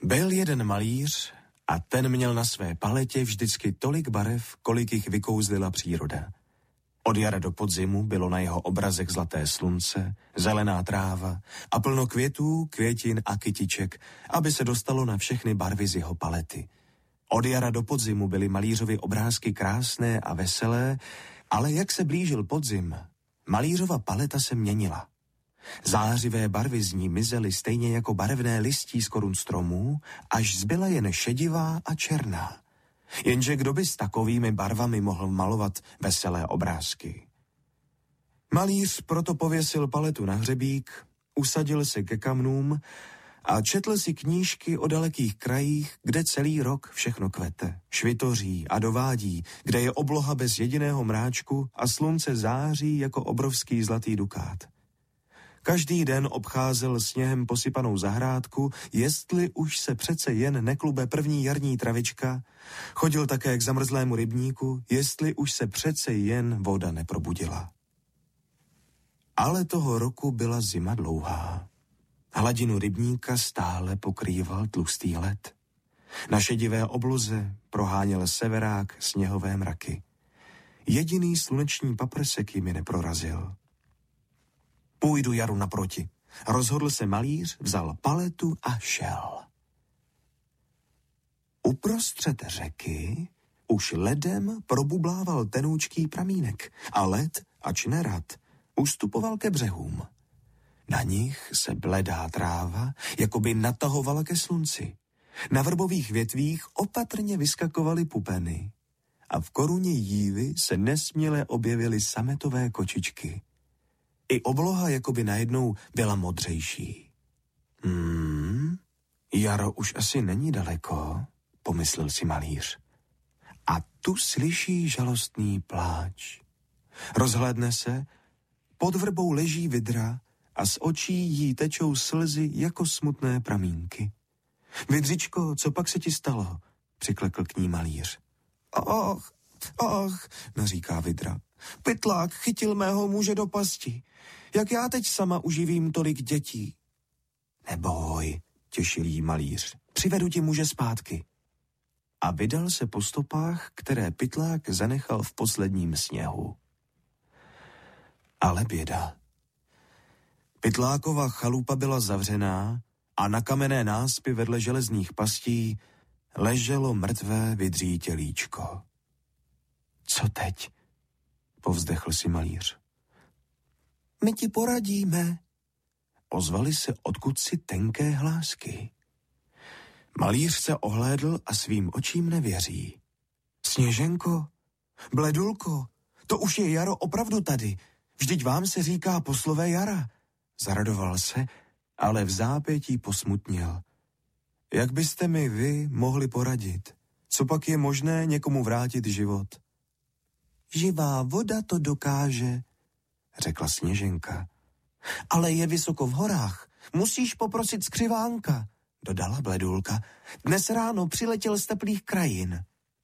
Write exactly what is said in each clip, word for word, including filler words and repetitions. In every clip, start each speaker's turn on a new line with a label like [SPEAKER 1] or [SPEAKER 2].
[SPEAKER 1] Byl jeden malíř a ten měl na své paletě vždycky tolik barev, kolik jich vykouzlila příroda. Od jara do podzimu bylo na jeho obrazech zlaté slunce, zelená tráva a plno květů, květin a kytiček, aby se dostalo na všechny barvy z jeho palety. Od jara do podzimu byly malířovy obrázky krásné a veselé, ale jak se blížil podzim, malířova paleta se měnila. Zářivé barvy z ní mizely stejně jako barevné listí z korun stromů, až zbyla jen šedivá a černá. Jenže kdo by s takovými barvami mohl malovat veselé obrázky? Malíř proto pověsil paletu na hřebík, usadil se ke kamnům a četl si knížky o dalekých krajích, kde celý rok všechno kvete, švitoří a dovádí, kde je obloha bez jediného mráčku a slunce září jako obrovský zlatý dukát. Každý den obcházel sněhem posypanou zahrádku, jestli už se přece jen neklube první jarní travička, chodil také k zamrzlému rybníku, jestli už se přece jen voda neprobudila. Ale toho roku byla zima dlouhá. Hladinu rybníka stále pokrýval tlustý led. Na šedivé obloze proháněl severák sněhové mraky. Jediný sluneční paprsek jimi neprorazil. Půjdu jaru naproti. Rozhodl se malíř, vzal paletu a šel. Uprostřed řeky už ledem probublával tenoučký pramínek a led, ač nerad, ustupoval ke břehům. Na nich se bledá tráva jakoby natahovala ke slunci. Na vrbových větvích opatrně vyskakovaly pupeny a v koruně jívy se nesměle objevily sametové kočičky. I obloha jakoby najednou byla modřejší. Hmm, jaro už asi není daleko, pomyslel si malíř. A tu slyší žalostný pláč. Rozhlédne se, pod vrbou leží vidra a z očí jí tečou slzy jako smutné pramínky. Vidřičko, co pak se ti stalo? Přiklekl k ní malíř. Ach, ach, naříká vidra. Pytlák chytil mého muže do pasti. Jak já teď sama uživím tolik dětí? Neboj, těšil jí malíř. Přivedu ti muže zpátky. A vydal se po stopách, které pytlák zanechal v posledním sněhu. Ale běda. Pytlákova chalupa byla zavřená a na kamenné náspy vedle železných pastí leželo mrtvé vidří tělíčko. Co teď? Povzdechl si malíř. My ti poradíme. Ozvali se odkudsi tenké hlásky. Malíř se ohlédl a svým očím nevěří. Sněženko, Bledulko, to už je jaro opravdu tady. Vždyť vám se říká poslové jara. Zaradoval se, ale v zápětí posmutněl. Jak byste mi vy mohli poradit? Co pak je možné někomu vrátit život? Živá voda to dokáže, řekla Sněženka. Ale je vysoko v horách. Musíš poprosit skřivánka, dodala Bledulka. Dnes ráno přiletěl z teplých krajin.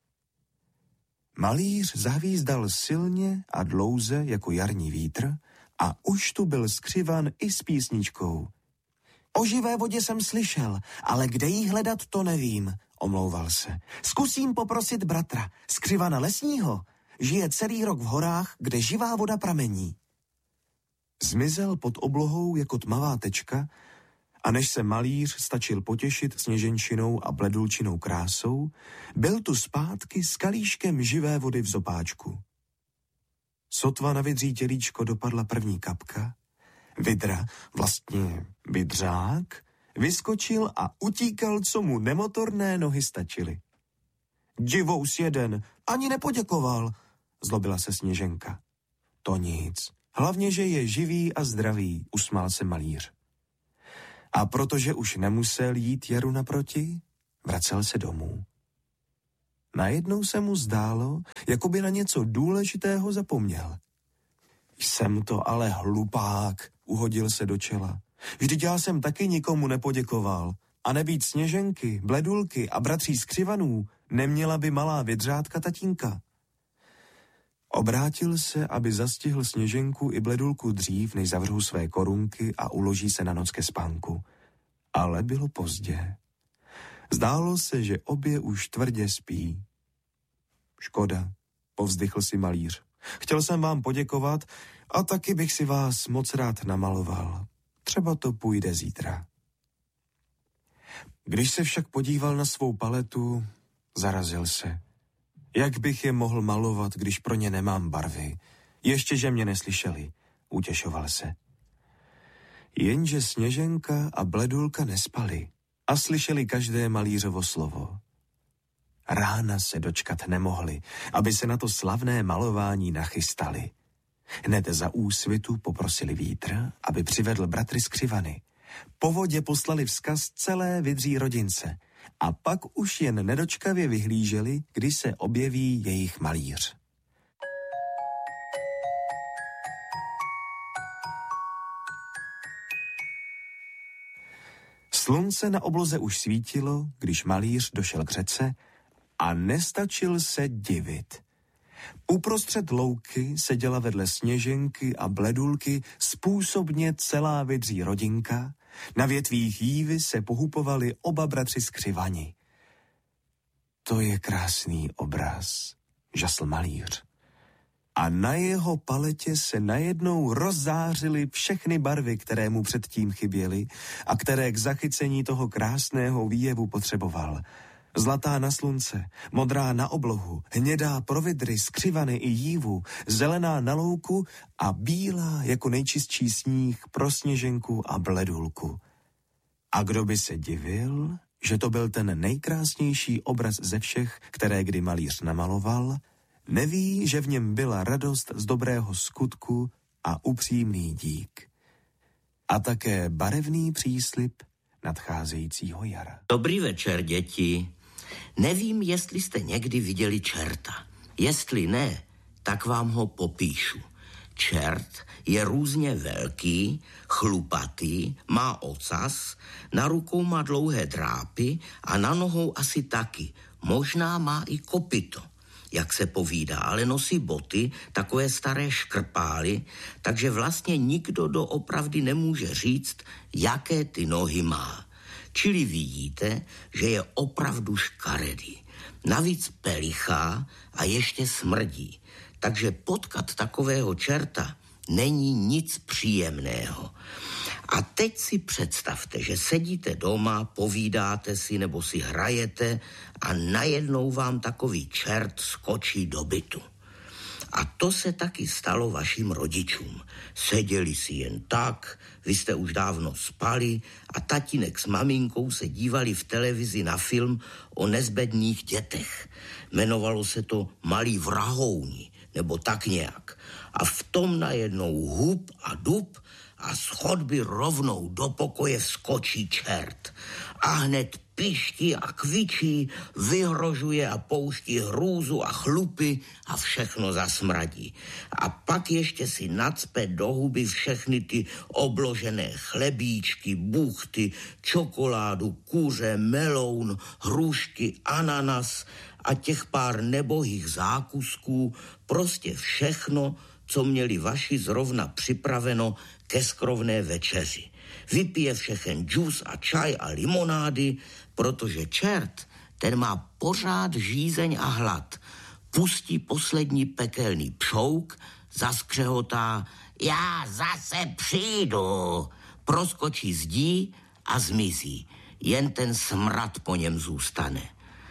[SPEAKER 1] Malíř zahvízdal silně a dlouze jako jarní vítr a už tu byl skřivan i s písničkou. O živé vodě jsem slyšel, ale kde jí hledat, to nevím, omlouval se. Zkusím poprosit bratra, skřivana lesního. Žije celý rok v horách, kde živá voda pramení. Zmizel pod oblohou jako tmavá tečka a než se malíř stačil potěšit sněženčinou a bledulčinou krásou, byl tu zpátky s kalíškem živé vody v zobáčku. Sotva na vidří tělíčko dopadla první kapka, vidra, vlastně vidřák, vyskočil a utíkal, co mu nemotorné nohy stačily. Divous jeden, ani nepoděkoval, zlobila se Sněženka. To nic, hlavně, že je živý a zdravý, usmál se malíř. A protože už nemusel jít jaru naproti, vracel se domů. Najednou se mu zdálo, jako by na něco důležitého zapomněl. Jsem to ale hlupák, uhodil se do čela. Vždyť já jsem taky nikomu nepoděkoval. A nebýt Sněženky, Bledulky a bratří skřivanů, neměla by malá vidřátka tatínka. Obrátil se, aby zastihl Sněženku i Bledulku dřív, než zavřou své korunky a uloží se na noc ke spánku. Ale bylo pozdě. Zdálo se, že obě už tvrdě spí. Škoda, povzdychl si malíř. Chtěl jsem vám poděkovat a taky bych si vás moc rád namaloval. Třeba to půjde zítra. Když se však podíval na svou paletu, zarazil se. Jak bych je mohl malovat, když pro ně nemám barvy? Ještě, že mě neslyšeli, utěšoval se. Jenže Sněženka a Bledulka nespali a slyšeli každé malířovo slovo. Rána se dočkat nemohli, aby se na to slavné malování nachystali. Hned za úsvitu poprosili vítr, aby přivedl bratry z Křivany. Po vodě poslali vzkaz celé Vydří rodince a pak už jen nedočkavě vyhlíželi, kdy se objeví jejich malíř. Slunce na obloze už svítilo, když malíř došel k řece a nestačil se divit. Uprostřed louky seděla vedle Sněženky a Bledulky způsobně celá Vydří rodinka, na větvích jívy se pohupovali oba bratři z Křivani. To je krásný obraz, žasl malíř. A na jeho paletě se najednou rozzářily všechny barvy, které mu předtím chyběly a které k zachycení toho krásného výjevu potřeboval. Zlatá na slunce, modrá na oblohu, hnědá pro Vydry, Skřivany i jívu, zelená na louku a bílá jako nejčistší sníh pro Sněženku a Bledulku. A kdo by se divil, že to byl ten nejkrásnější obraz ze všech, které kdy malíř namaloval, neví, že v něm byla radost z dobrého skutku a upřímný dík. A také barevný příslib nadcházejícího jara.
[SPEAKER 2] Dobrý večer, děti. Nevím, jestli jste někdy viděli čerta. Jestli ne, tak vám ho popíšu. Čert je různě velký, chlupatý, má ocas, na rukou má dlouhé drápy a na nohou asi taky. Možná má i kopyto, jak se povídá, ale nosí boty, takové staré škrpály, takže vlastně nikdo doopravdy nemůže říct, jaké ty nohy má. Čili vidíte, že je opravdu škaredý. Navíc pelichá a ještě smrdí. Takže potkat takového čerta není nic příjemného. A teď si představte, že sedíte doma, povídáte si nebo si hrajete a najednou vám takový čert skočí do bytu. A to se taky stalo vašim rodičům. Seděli si jen tak, vy jste už dávno spali a tatínek s maminkou se dívali v televizi na film o nezbedných dětech. Jmenovalo se to Malí vrahouni, nebo tak nějak. A v tom najednou hup a dup a z chodby rovnou do pokoje vskočí čert. A hned piští a kvičí, vyhrožuje a pouští hrůzu a chlupy a všechno zasmradí. A pak ještě si nacpe do huby všechny ty obložené chlebíčky, buchty, čokoládu, kuře, meloun, hrušky, ananas a těch pár nebohých zákusků, prostě všechno, co měli vaši zrovna připraveno ke skrovné večeři. Vypije všechen džus a čaj a limonády, protože čert, ten má pořád žízeň a hlad. Pustí poslední pekelný pšouk, zaskřehotá, já zase přijdu, proskočí zdí a zmizí. Jen ten smrad po něm zůstane.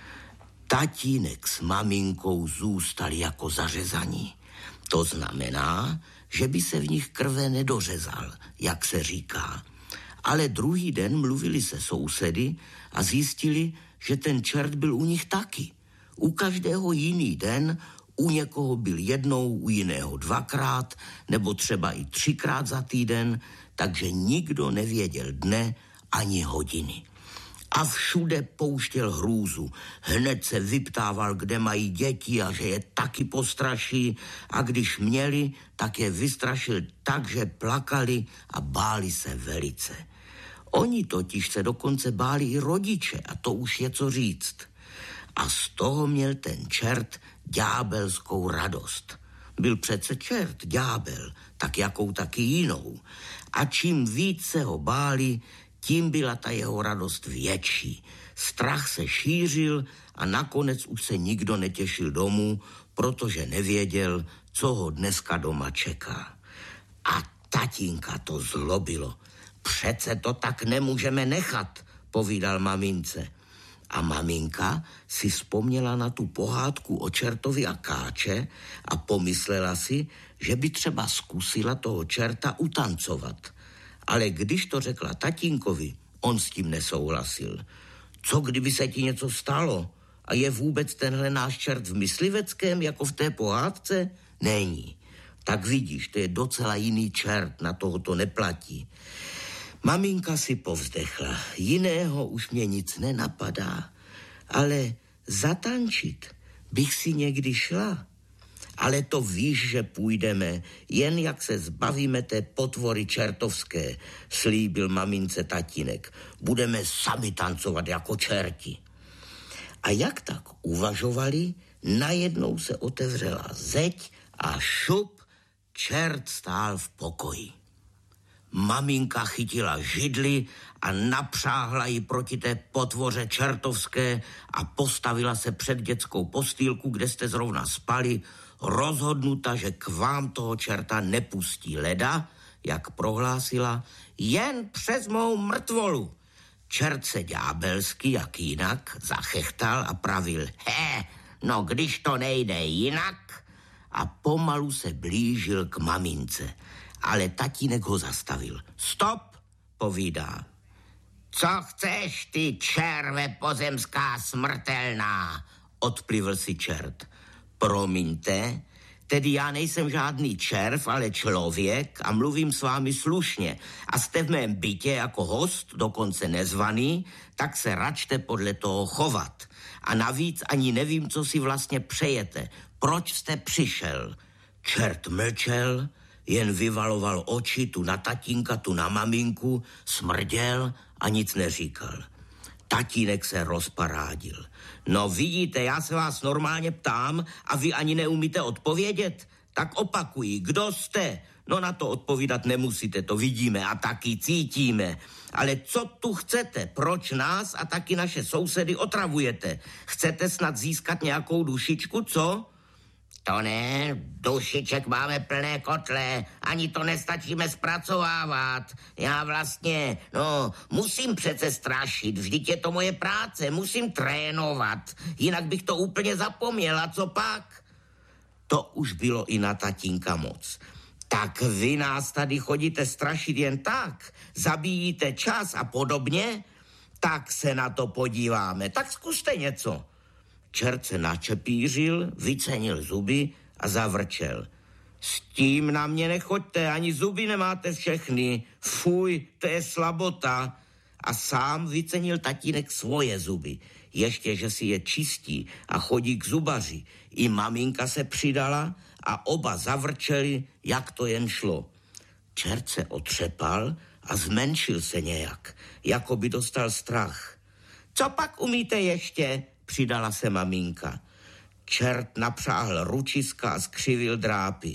[SPEAKER 2] Tatínek s maminkou zůstali jako zařezaní. To znamená, že by se v nich krve nedořezal, jak se říká. Ale druhý den mluvili se sousedy a zjistili, že ten čert byl u nich taky. U každého jiný den, u někoho byl jednou, u jiného dvakrát, nebo třeba i třikrát za týden, takže nikdo nevěděl dne ani hodiny. A všude pouštěl hrůzu. Hned se vyptával, kde mají děti a že je taky postraší. A když měli, tak je vystrašil tak, že plakali a báli se velice. Oni totiž se dokonce báli i rodiče a to už je co říct. A z toho měl ten čert ďábelskou radost. Byl přece čert, ďábel, tak jakou taky jinou. A čím víc se ho báli, tím byla ta jeho radost větší. Strach se šířil a nakonec už se nikdo netěšil domů, protože nevěděl, co ho dneska doma čeká. A tatínka to zlobilo. Přece to tak nemůžeme nechat, povídal mamince. A maminka si vzpomněla na tu pohádku o čertovi a káče a pomyslela si, že by třeba zkusila toho čerta utancovat. Ale když to řekla tatínkovi, on s tím nesouhlasil. Co kdyby se ti něco stalo? A je vůbec tenhle náš čert v mysliveckém, jako v té pohádce? Není. Tak vidíš, to je docela jiný čert, na toho to neplatí. Maminka si povzdechla. Jiného už mě nic nenapadá, ale zatančit bych si někdy šla. Ale to víš, že půjdeme, jen jak se zbavíme té potvory čertovské, slíbil mamince tatínek. Budeme sami tancovat jako čerti. A jak tak uvažovali, najednou se otevřela zeď a šup, čert stál v pokoji. Maminka chytila židli a napřáhla ji proti té potvoře čertovské a postavila se před dětskou postýlku, kde jste zrovna spali, rozhodnuta, že k vám toho čerta nepustí leda, jak prohlásila, jen přes mou mrtvolu. Čert se ďábelsky, jak jinak, zachechtal a pravil, he, no když to nejde jinak, a pomalu se blížil k mamince. Ale tatínek ho zastavil. Stop, povídá. Co chceš, ty červe pozemská smrtelná? Odplivl si čert. Promiňte, tedy já nejsem žádný červ, ale člověk a mluvím s vámi slušně. A jste v mém bytě jako host, dokonce nezvaný, tak se račte podle toho chovat. A navíc ani nevím, co si vlastně přejete. Proč jste přišel? Čert mlčel, jen vyvaloval oči tu na tatínka, tu na maminku, smrděl a nic neříkal. Tatínek se rozparádil. No vidíte, já se vás normálně ptám a vy ani neumíte odpovědět. Tak opakuji, kdo jste? No na to odpovídat nemusíte, to vidíme a taky cítíme. Ale co tu chcete? Proč nás a taky naše sousedy otravujete? Chcete snad získat nějakou dušičku, co? To ne, dušiček máme plné kotle, ani to nestačíme zpracovávat. Já vlastně, no, musím přece strašit, vždyť je to moje práce, musím trénovat, jinak bych to úplně zapomněla, co pak? To už bylo i na tatínka moc. Tak vy nás tady chodíte strašit jen tak, zabíjíte čas a podobně? Tak se na to podíváme, tak zkuste něco. Čert se načepířil, vycenil zuby a zavrčel. S tím na mě nechoďte, ani zuby nemáte všechny. Fuj, to je slabota. A sám vycenil tatínek svoje zuby. Ještě, že si je čistí a chodí k zubaři. I maminka se přidala a oba zavrčeli, jak to jen šlo. Čert se otřepal a zmenšil se nějak, jako by dostal strach. Co pak umíte ještě? Přidala se maminka. Čert napřáhl ručiska a skřivil drápy.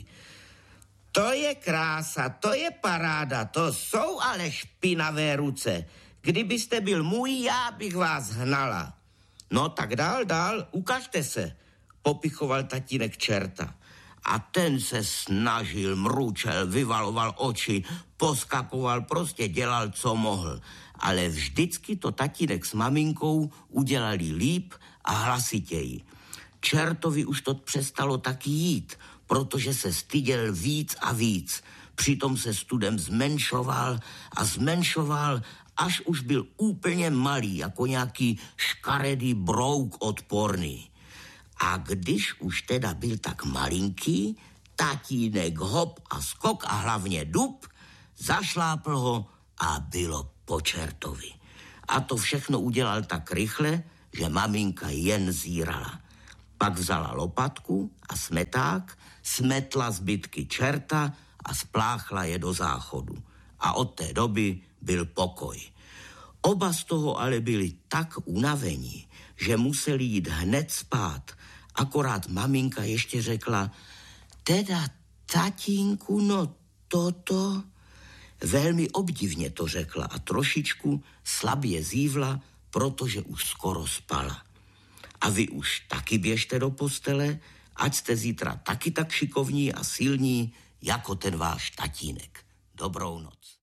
[SPEAKER 2] To je krása, to je paráda, to jsou ale špinavé ruce. Kdybyste byl můj, já bych vás hnala. No tak dál, dál, ukažte se, popichoval tatínek čerta. A ten se snažil, mručel, vyvaloval oči, poskakoval, prostě dělal, co mohl. Ale vždycky to tatínek s maminkou udělali líp a hlasitěji. Čertovi už to přestalo taky jít, protože se styděl víc a víc. Přitom se studem zmenšoval a zmenšoval, až už byl úplně malý, jako nějaký škaredý brouk odporný. A když už teda byl tak malinký, tatínek hop a skok a hlavně dub, zašlápl ho a bylo po čertovi. A to všechno udělal tak rychle, že maminka jen zírala. Pak vzala lopatku a smeták, smetla zbytky čerta a spláchla je do záchodu. A od té doby byl pokoj. Oba z toho ale byli tak unavení, že museli jít hned spát. Akorát maminka ještě řekla, teda tatínku, no toto, Velmi obdivně to řekla a trošičku slabě zívla, protože už skoro spala. A vy už taky běžte do postele, ať jste zítra taky tak šikovní a silní, jako ten váš tatínek. Dobrou noc.